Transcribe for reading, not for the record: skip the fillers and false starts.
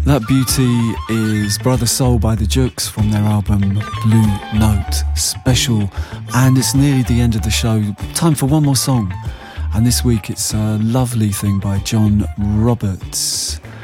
That beauty is Brother Soul by the Jukes from their album Blue Note Special. And it's nearly the end of the show. Time for one more song. And this week it's a lovely thing by John Roberts.